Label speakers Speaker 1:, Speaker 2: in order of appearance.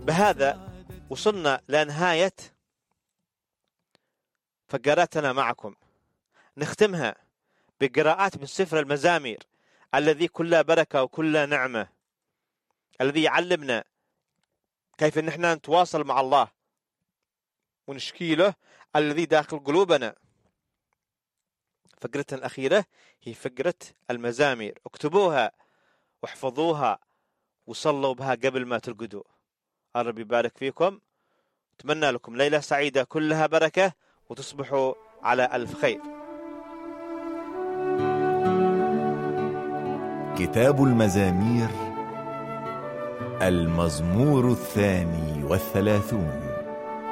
Speaker 1: بهذا وصلنا لنهاية فقراتنا معكم. نختمها بقراءات من سفر المزامير الذي كله بركة وكله نعمة، الذي يعلمنا كيف نحن نتواصل مع الله ونشكي له الذي داخل قلوبنا. فقرتنا الأخيرة هي فقرة المزامير، اكتبوها واحفظوها وصلوا بها قبل ما ترقدوا. الرب يبارك فيكم، أتمنى لكم ليلة سعيدة كلها بركة وتصبحوا على ألف خير.
Speaker 2: كتاب المزامير، المزمور 32.